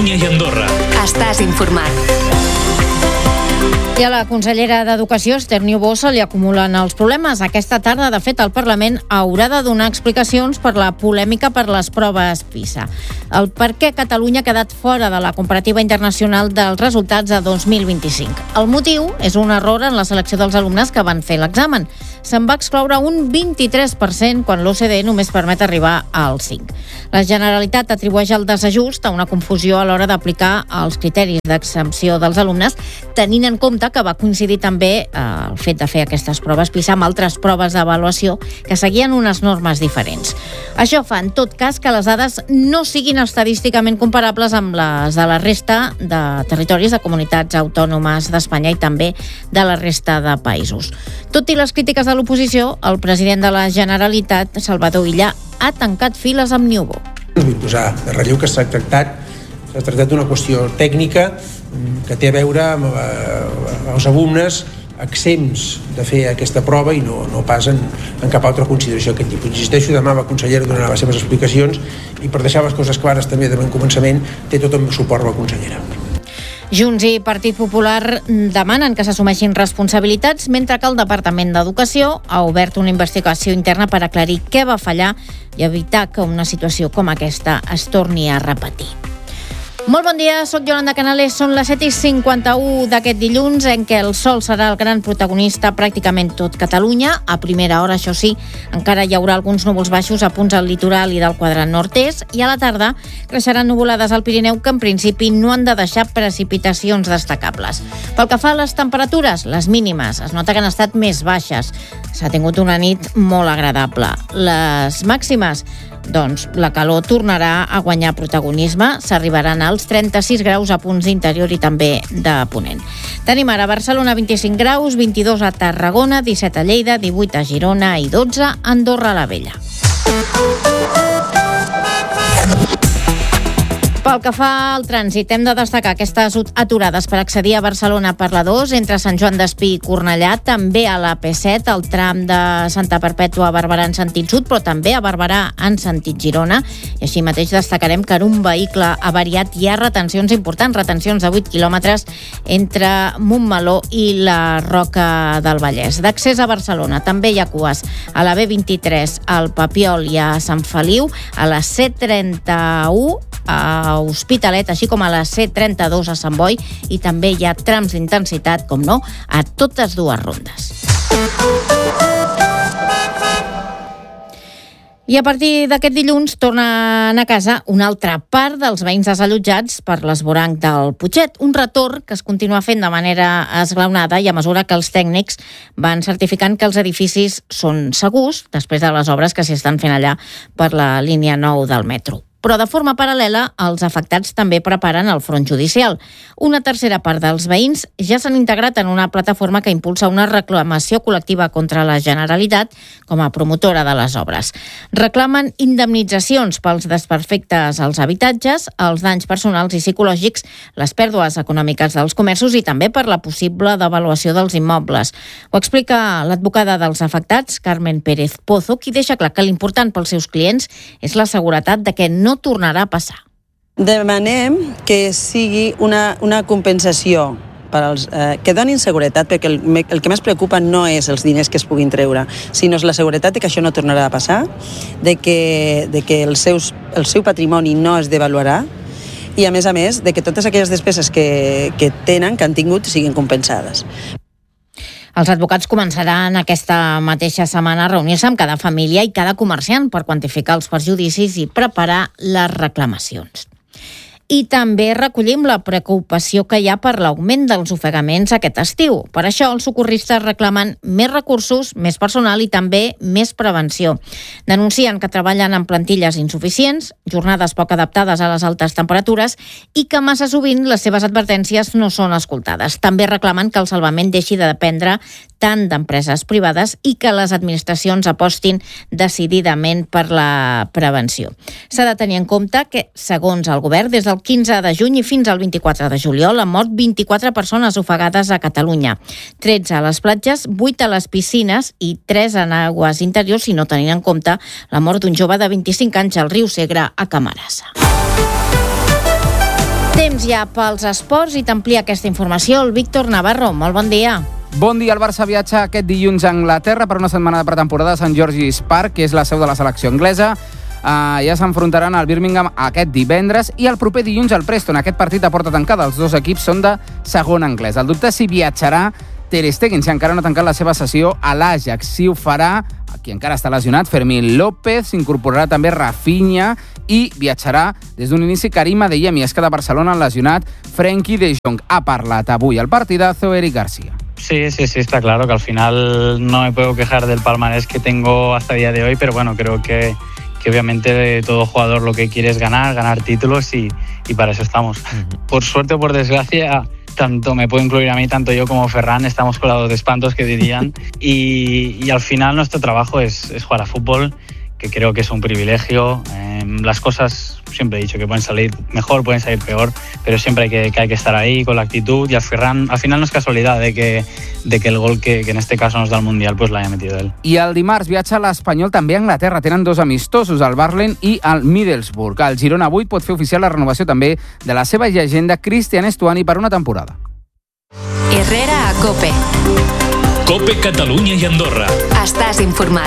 Catalunya i Andorra. Estàs informat. I a la consellera d'Educació, Esther Niubó, se li acumulen els problemes. Aquesta tarda, de fet, el Parlament haurà de donar explicacions per la polèmica per les proves PISA. El per què Catalunya ha quedat fora de la comparativa internacional dels resultats de 2025. El motiu és un error en la selecció dels alumnes que van fer l'examen. Se'n va excloure un 23% quan l'OCDE només permet arribar al 5%. La Generalitat atribueix el desajust a una confusió a l'hora d'aplicar els criteris d'exempció dels alumnes, tenint en compte que va coincidir també el fet de fer aquestes proves PISA amb altres proves d'avaluació que seguien unes normes diferents. Això fa, en tot cas, que les dades no siguin estadísticament comparables amb les de la resta de territoris de comunitats autònomes d'Espanya i també de la resta de països. Tot i les crítiques de l'oposició, el president de la Generalitat, Salvador Illa, ha tancat files amb Niubó. Vull posar de relleu que s'ha tractat d'una qüestió tècnica que té a veure amb els alumnes exempts de fer aquesta prova i no pas en cap altra consideració d'aquest tipus. Insisteixo, demà la consellera donarà les seves explicacions i per deixar les coses clares també de bon començament té tot el suport de la consellera. Junts i Partit Popular demanen que s'assumeixin responsabilitats, mentre que el Departament d'Educació ha obert una investigació interna per aclarir què va fallar i evitar que una situació com aquesta es torni a repetir. Molt bon dia, soc Yolanda Canales, són les 7:51 d'aquest dilluns en què el sol serà el gran protagonista pràcticament tot Catalunya. A primera hora, això sí, encara hi haurà alguns núvols baixos a punts al litoral i del quadrant nord-est i a la tarda creixeran nuvolades al Pirineu que en principi no han de deixar precipitacions destacables. Pel que fa a les temperatures, les mínimes es nota que han estat més baixes. S'ha tingut una nit molt agradable. Les màximes, doncs la calor tornarà a guanyar protagonisme, s'arribaran als 36 graus a punts d'interior i també de ponent. Tenim ara a Barcelona 25 graus, 22 a Tarragona, 17 a Lleida, 18 a Girona i 12 a Andorra la Vella. Pel que fa al trànsit, hem de destacar aquestes aturades per accedir a Barcelona per la 2 entre Sant Joan d'Espí i Cornellà, també a la P7, al tram de Santa Perpètua a Barberà en sentit sud, però també a Barberà en sentit Girona. I així mateix destacarem que en un vehicle avariat hi ha retencions importants, retencions de 8 quilòmetres entre Montmeló i la Roca del Vallès. D'accés a Barcelona també hi ha cues a la B23 al Papiol i a Sant Feliu, a la C31 a Hospitalet, així com a la C32 a Sant Boi, i també hi ha trams d'intensitat, com no, a totes dues rondes. I a partir d'aquest dilluns tornen a casa una altra part dels veïns desallotjats per l'esvoranc del Putxet, un retorn que es continua fent de manera esglaonada i a mesura que els tècnics van certificant que els edificis són segurs després de les obres que s'hi estan fent allà per la línia 9 del metro. Però de forma paral·lela, els afectats també preparen el front judicial. Una tercera part dels veïns ja s'han integrat en una plataforma que impulsa una reclamació col·lectiva contra la Generalitat com a promotora de les obres. Reclamen indemnitzacions pels desperfectes als habitatges, els danys personals i psicològics, les pèrdues econòmiques dels comerços i també per la possible devaluació dels immobles. Ho explica l'advocada dels afectats, Carmen Pérez Pozo, qui deixa clar que l'important pels seus clients és la seguretat de que no tornarà a passar. Demanem que sigui una compensació per als, que donin seguretat, perquè el que més preocupa no és els diners que es puguin treure, sinó la seguretat de que això no tornarà a passar, de que el seu patrimoni no es devaluarà i, a més, de que totes aquelles despeses que tenen, que han tingut, siguin compensades. Els advocats començaran aquesta mateixa setmana a reunir-se amb cada família i cada comerciant per quantificar els perjudicis i preparar les reclamacions. I també recollim la preocupació que hi ha per l'augment dels ofegaments aquest estiu. Per això els socorristes reclamen més recursos, més personal i també més prevenció. Denuncien que treballen amb plantilles insuficients, jornades poc adaptades a les altes temperatures i que massa sovint les seves advertències no són escoltades. També reclamen que el salvament deixi de dependre tant d'empreses privades i que les administracions apostin decididament per la prevenció. S'ha de tenir en compte que, segons el govern, des del 15 de juny i fins al 24 de juliol han mort 24 persones ofegades a Catalunya, 13 a les platges, 8 a les piscines i 3 en aigües interiors, si no tenint en compte la mort d'un jove de 25 anys al riu Segre a Camarasa. Temps ja pels esports i t'amplia aquesta informació el Víctor Navarro. Molt bon dia. Bon dia, el Barça viatja aquest dilluns a Anglaterra per una setmana de pretemporada a St. George's Park, que és la seu de la selecció anglesa. Ja s'enfrontaran al Birmingham aquest divendres i el proper dilluns al Preston. Aquest partit a porta tancada. Els dos equips són de segona anglès. El dubte és si viatjarà Ter Stegen, si encara no ha tancat la seva sessió a l'Ajax. Si ho farà, qui encara està lesionat, Fermín López, s'incorporarà també Rafinha i viatjarà des d'un inici Karim Adeyemi. És que de Barcelona han lesionat Frenkie de Jong. Ha parlat avui al partidazo Eric García. Sí, está claro que al final no me puedo quejar del palmarés que tengo hasta el día de hoy, pero bueno, creo que obviamente todo jugador lo que quiere es ganar títulos y para eso estamos. Por suerte o por desgracia, tanto me puedo incluir a mí, tanto yo como Ferran, estamos colados de espantos, que dirían, y al final nuestro trabajo es jugar a fútbol, que creo que es un privilegio. Las cosas, siempre he dicho que pueden salir mejor, pueden salir peor, pero siempre hay que estar ahí con la actitud, y al final no es casualidad de que el gol que en este caso nos da el Mundial pues l'haya metido él. I el dimarts viatja l'Espanyol també a Anglaterra. Tenen dos amistosos, el Barlen i el Middlesbrough. El Girona avui pot fer oficial la renovació també de la seva llegenda Cristian Estuani per una temporada. Herrera a COPE. COPE Catalunya i Andorra. Estàs informat.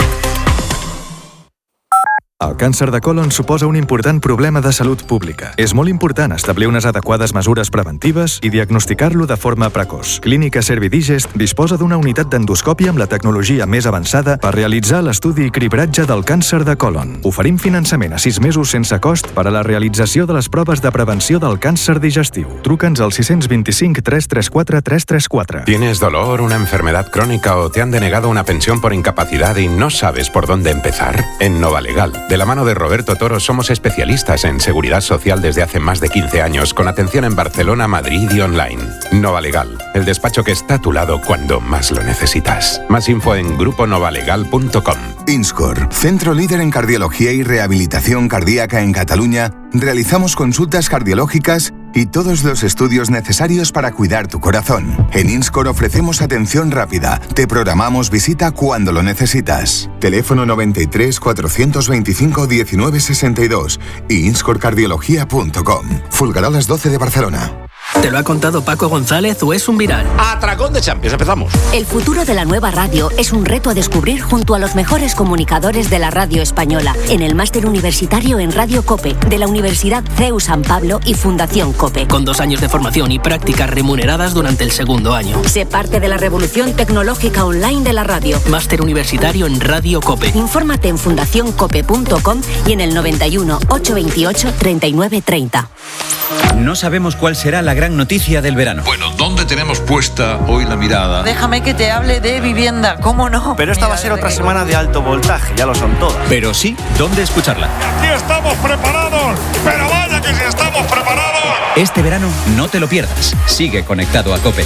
El càncer de còlon suposa un important problema de salut pública. És molt important establir unes adequades mesures preventives i diagnosticar-lo de forma precoç. Clínica Servidigest disposa d'una unitat d'endoscòpia amb la tecnologia més avançada per realitzar l'estudi i cribratge del càncer de còlon. Oferim finançament a 6 mesos sense cost per a la realització de les proves de prevenció del càncer digestiu. Truca'ns al 625 334 334. ¿Tienes dolor, una enfermedad crónica o te han denegado una pensión por incapacidad y no sabes por dónde empezar? En Novalegal, de la mano de Roberto Toro, somos especialistas en seguridad social desde hace más de 15 años, con atención en Barcelona, Madrid y online. Novalegal, el despacho que está a tu lado cuando más lo necesitas. Más info en gruponovalegal.com. Inscor, centro líder en cardiología y rehabilitación cardíaca en Cataluña, realizamos consultas cardiológicas y todos los estudios necesarios para cuidar tu corazón. En Inscor ofrecemos atención rápida. Te programamos visita cuando lo necesitas. Teléfono 93 425 1962 y inscorcardiología.com. Fulgarolas 12 de Barcelona. ¿Te lo ha contado Paco González o es un viral? Atracón de Champions, empezamos. El futuro de la nueva radio es un reto a descubrir junto a los mejores comunicadores de la radio española en el máster universitario en Radio COPE de la Universidad CEU San Pablo y Fundación COPE. Con 2 años de formación y prácticas remuneradas durante el segundo año. Sé parte de la revolución tecnológica online de la radio. Máster universitario en Radio COPE. Infórmate en fundacioncope.com y en el 91 828 39 30. No sabemos cuál será la gran noticia del verano. Bueno, ¿dónde tenemos puesta hoy la mirada? Déjame que te hable de vivienda, ¿cómo no? Pero esta va a ser otra semana de alto voltaje, ya lo son todas. Pero sí, ¿dónde escucharla? ¡Aquí estamos preparados! ¡Pero vaya que sí estamos preparados! Este verano no te lo pierdas. Sigue conectado a COPE.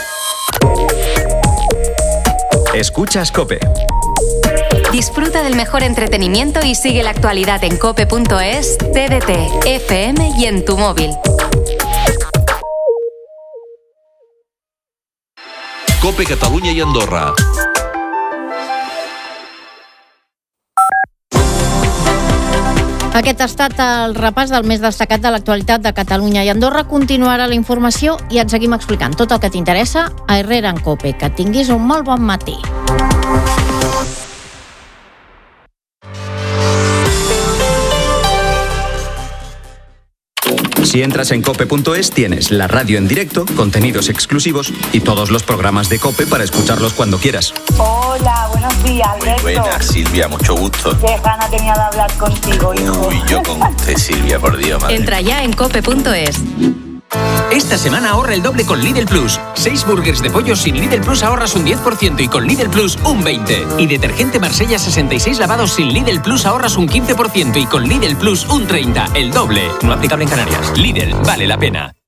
Escuchas COPE. Disfruta del mejor entretenimiento y sigue la actualidad en cope.es, TDT, FM y en tu móvil. COPE Catalunya i Andorra. Aquest ha estat el repàs del més destacat de l'actualitat de Catalunya i Andorra. Continuarà la informació i et seguim explicant tot el que t'interessa a Herrera en COPE. Que tinguis un molt bon matí. Si entras en cope.es tienes la radio en directo, contenidos exclusivos y todos los programas de COPE para escucharlos cuando quieras. Hola, buenos días, Alberto. Muy buenas, Silvia, mucho gusto. Qué gana tenía de hablar contigo, hijo. Uy, yo con usted, Silvia, por Dios, madre. Entra ya en cope.es. Esta semana ahorra el doble con Lidl Plus. 6 burgers de pollo sin Lidl Plus ahorras un 10% y con Lidl Plus un 20%. Y detergente Marsella 66 lavados sin Lidl Plus ahorras un 15% y con Lidl Plus un 30%. El doble. No aplicable en Canarias. Lidl, vale la pena.